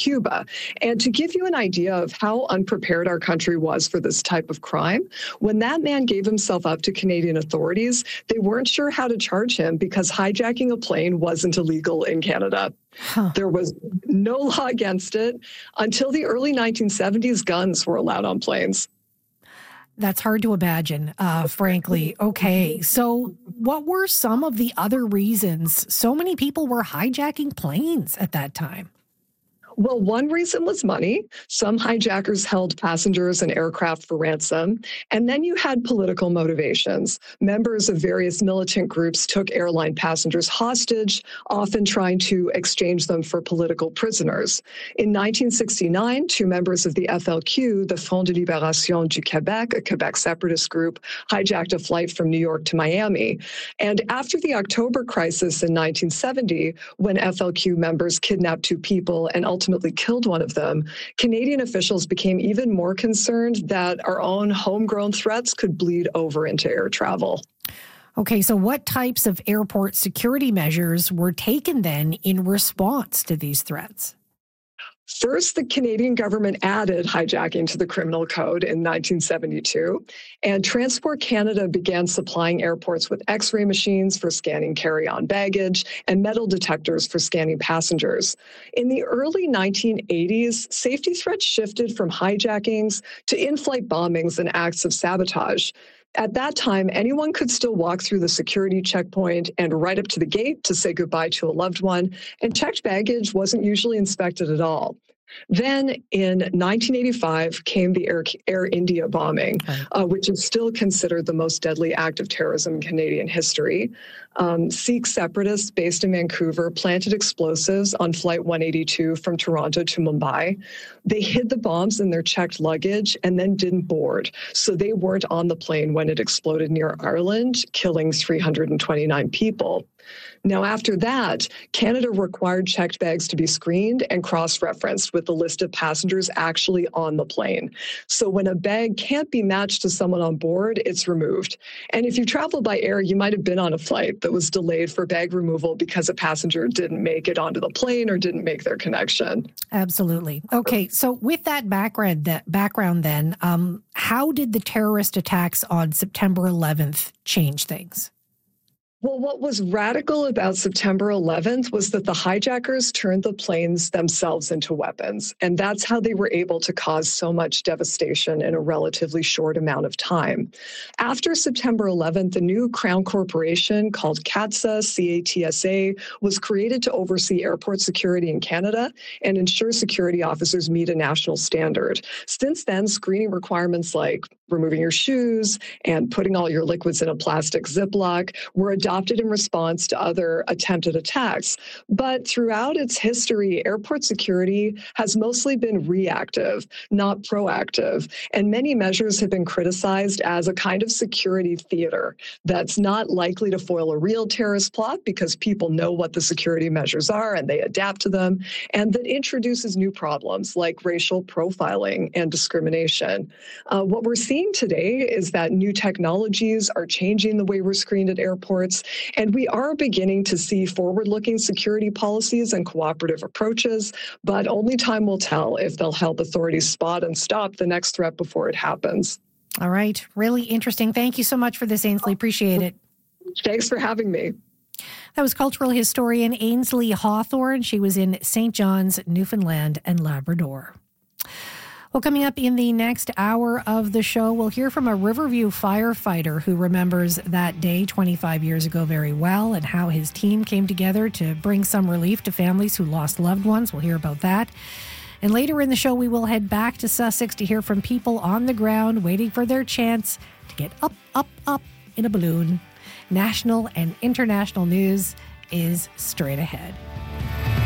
Cuba. And to give you an idea of how unprepared our country was for this type of crime, when that man gave himself up to Canadian authorities, they weren't sure how to charge him because hijacking a plane wasn't illegal in Canada. There was no law against it. Until the early 1970s, guns were allowed on planes. That's hard to imagine, frankly. Okay, so what were some of the other reasons so many people were hijacking planes at that time? Well, one reason was money. Some hijackers held passengers and aircraft for ransom. And then you had political motivations. Members of various militant groups took airline passengers hostage, often trying to exchange them for political prisoners. In 1969, two members of the FLQ, the Front de Libération du Québec, a Quebec separatist group, hijacked a flight from New York to Miami. And after the October crisis in 1970, when FLQ members kidnapped two people and ultimately killed one of them, Canadian officials became even more concerned that our own homegrown threats could bleed over into air travel. Okay, so what types of airport security measures were taken then in response to these threats? First, the Canadian government added hijacking to the criminal code in 1972, and Transport Canada began supplying airports with X-ray machines for scanning carry-on baggage and metal detectors for scanning passengers. In the early 1980s, safety threats shifted from hijackings to in-flight bombings and acts of sabotage. At that time, anyone could still walk through the security checkpoint and right up to the gate to say goodbye to a loved one, and checked baggage wasn't usually inspected at all. Then in 1985 came the Air India bombing, which is still considered the most deadly act of terrorism in Canadian history. Sikh separatists based in Vancouver planted explosives on Flight 182 from Toronto to Mumbai. They hid the bombs in their checked luggage and then didn't board. So they weren't on the plane when it exploded near Ireland, killing 329 people. Now, after that, Canada required checked bags to be screened and cross-referenced with the list of passengers actually on the plane. So when a bag can't be matched to someone on board, it's removed. And if you travel by air, you might have been on a flight that was delayed for bag removal because a passenger didn't make it onto the plane or didn't make their connection. Absolutely. Okay, so with that background then, how did the terrorist attacks on September 11th change things? Well, what was radical about September 11th was that the hijackers turned the planes themselves into weapons, and that's how they were able to cause so much devastation in a relatively short amount of time. After September 11th, the new Crown Corporation called CATSA, C-A-T-S-A, was created to oversee airport security in Canada and ensure security officers meet a national standard. Since then, screening requirements like removing your shoes and putting all your liquids in a plastic Ziploc were adopted in response to other attempted attacks. But throughout its history, airport security has mostly been reactive, not proactive. And many measures have been criticized as a kind of security theater that's not likely to foil a real terrorist plot because people know what the security measures are and they adapt to them, and that introduces new problems like racial profiling and discrimination. What we're seeing today is that new technologies are changing the way we're screened at airports, and we are beginning to see forward-looking security policies and cooperative approaches, but only time will tell if they'll help authorities spot and stop the next threat before it happens. All right. Really interesting. Thank you so much for this, Ainsley. Appreciate it. Thanks for having me. That was cultural historian Ainsley Hawthorne. She was in St. John's, Newfoundland and Labrador. Well, coming up in the next hour of the show, we'll hear from a Riverview firefighter who remembers that day 25 years ago very well and how his team came together to bring some relief to families who lost loved ones. We'll hear about that. And later in the show, we will head back to Sussex to hear from people on the ground waiting for their chance to get up, up, up in a balloon. National and international news is straight ahead.